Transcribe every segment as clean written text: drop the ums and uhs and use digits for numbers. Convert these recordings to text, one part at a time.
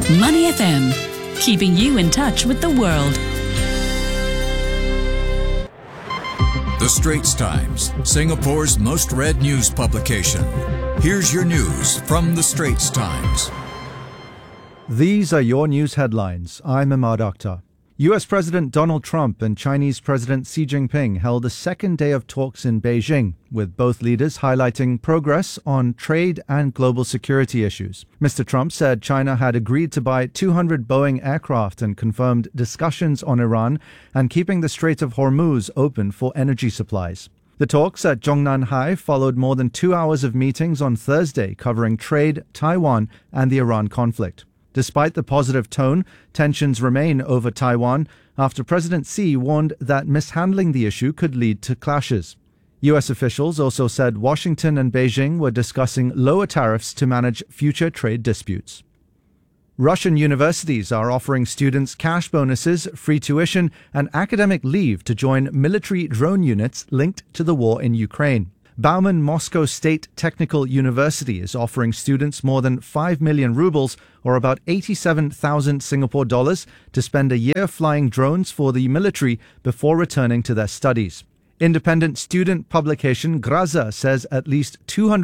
Money FM, keeping you in touch with the world. The Straits Times, Singapore's most read news publication. Here's your news from The Straits Times. These are your news headlines. I'm Ahmad Akhtar. US President Donald Trump and Chinese President Xi Jinping held a second day of talks in Beijing, with both leaders highlighting progress on trade and global security issues. Mr. Trump said China had agreed to buy 200 Boeing aircraft and confirmed discussions on Iran and keeping the Strait of Hormuz open for energy supplies. The talks at Zhongnan High followed more than 2 hours of meetings on Thursday covering trade, Taiwan, and the Iran conflict. Despite the positive tone, tensions remain over Taiwan after President Xi warned that mishandling the issue could lead to clashes. U.S. officials also said Washington and Beijing were discussing lower tariffs to manage future trade disputes. Russian universities are offering students cash bonuses, free tuition, and academic leave to join military drone units linked to the war in Ukraine. Bauman Moscow State Technical University is offering students more than 5 million rubles, or about 87,000 Singapore dollars, to spend a year flying drones for the military before returning to their studies. Independent student publication Graza says at least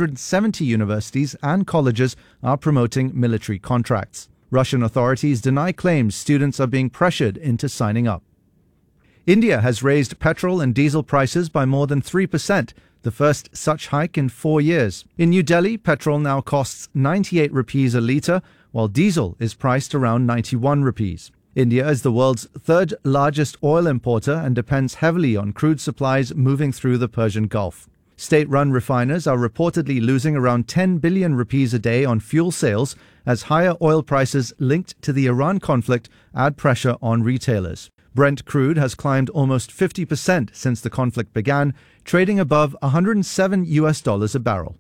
270 universities and colleges are promoting military contracts. Russian authorities deny claims students are being pressured into signing up. India has raised petrol and diesel prices by more than 3%. The first such hike in 4 years. In New Delhi, petrol now costs 98 rupees a litre, while diesel is priced around 91 rupees. India is the world's third largest oil importer and depends heavily on crude supplies moving through the Persian Gulf. State-run refiners are reportedly losing around 10 billion rupees a day on fuel sales as higher oil prices linked to the Iran conflict add pressure on retailers. Brent crude has climbed almost 50% since the conflict began, trading above $107 a barrel.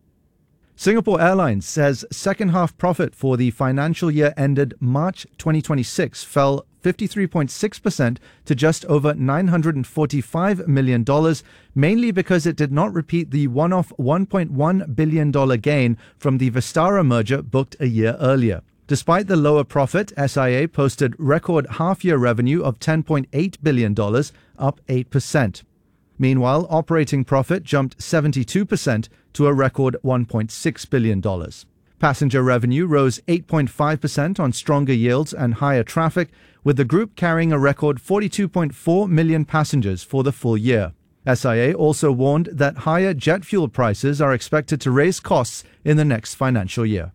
Singapore Airlines says second-half profit for the financial year ended March 2026 fell 53.6% to just over $945 million, mainly because it did not repeat the one-off $1.1 billion gain from the Vistara merger booked a year earlier. Despite the lower profit, SIA posted record half-year revenue of $10.8 billion, up 8%. Meanwhile, operating profit jumped 72% to a record $1.6 billion. Passenger revenue rose 8.5% on stronger yields and higher traffic, with the group carrying a record 42.4 million passengers for the full year. SIA also warned that higher jet fuel prices are expected to raise costs in the next financial year.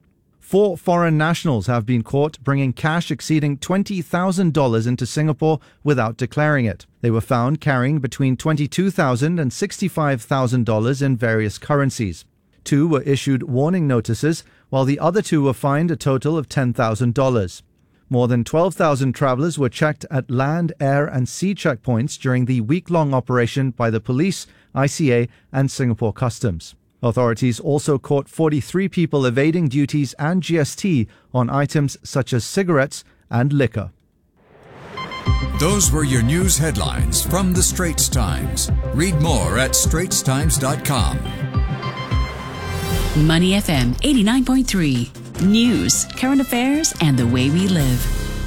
4 foreign nationals have been caught bringing cash exceeding $20,000 into Singapore without declaring it. They were found carrying between $22,000 and $65,000 in various currencies. 2 were issued warning notices, while the other 2 were fined a total of $10,000. More than 12,000 travellers were checked at land, air and sea checkpoints during the week-long operation by the police, ICA and Singapore Customs. Authorities also caught 43 people evading duties and GST on items such as cigarettes and liquor. Those were your news headlines from The Straits Times. Read more at straitstimes.com. Money FM 89.3. News, current affairs, and the way we live.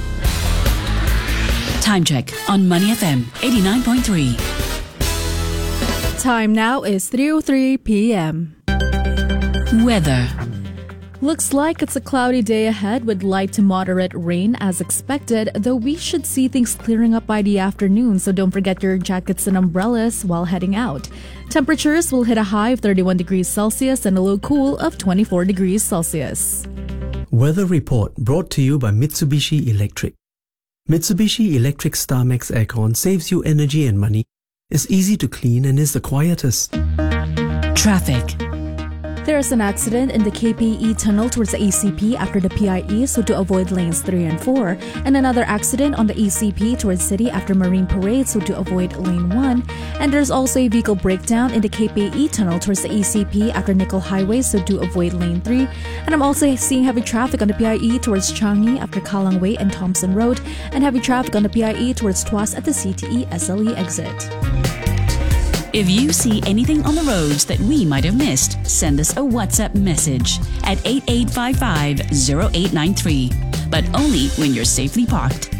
Time check on Money FM 89.3. Time now is 3:03 p.m. Weather. Looks like it's a cloudy day ahead with light to moderate rain as expected, though we should see things clearing up by the afternoon, so don't forget your jackets and umbrellas while heading out. Temperatures will hit a high of 31 degrees Celsius and a low cool of 24 degrees Celsius. Weather report brought to you by Mitsubishi Electric. Mitsubishi Electric StarMax Aircon saves you energy and money, is easy to clean and is the quietest. Traffic. There is an accident in the KPE tunnel towards the ECP after the PIE, so to avoid lanes 3 and 4, and another accident on the ECP towards City after Marine Parade, so to avoid lane 1, and there's also a vehicle breakdown in the KPE tunnel towards the ECP after Nickel Highway, so to avoid lane 3, and I'm also seeing heavy traffic on the PIE towards Changi after Kallang Way and Thompson Road, and heavy traffic on the PIE towards Tuas at the CTE SLE exit. If you see anything on the roads that we might have missed, send us a WhatsApp message at 8855-0893. but only when you're safely parked.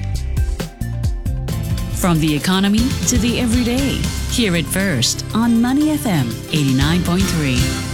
From the economy to the everyday, hear it first on Money FM 89.3.